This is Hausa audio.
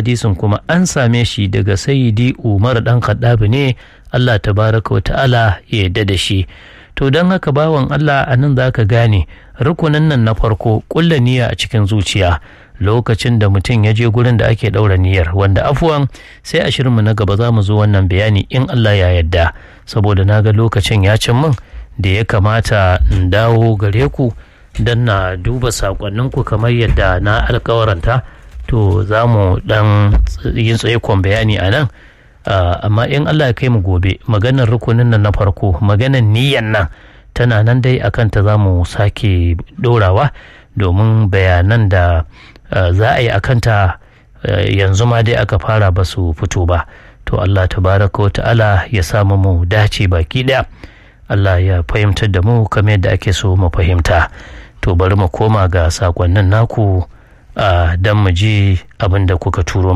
hadisin kuma an same shi daga sayyidi Umar dan Khattab ne, Allah tabaraka wa ta'ala ya yarda da shi. To don haka bawan Allah a nan za ka gane rukunin nan na farko ƙulla niyya a cikin zuciya lokacin da mutum ya je gurin da ake ɗaura niyyar, wanda afuwan sai a shirinmu na gaba za mu zo wannan bayani in Allah ya yarda, saboda na ga lokacin ya cin min da ya kamata in dawo gare ku don na duba saƙonninku kamar yadda na alƙawaranta. To za mu ɗan yin tsaikon bayani a nan. Amma in Allah ya kai mu gobe maganar rukunin nan na farko, maganar niyyan nan tana nan dai akan ta za mu sake ɗorawa, domin bayanan da za a yi akan ta yanzu ma dai aka fara ba su fito ba. To Allah tabaraka wa ta'ala ya samu mu dace baki ɗaya, Allah ya fahimtar da mu kamar yadda ake so mu fahimta. To bari mu koma ga sakonnin naku don mu ji abin da kuka turo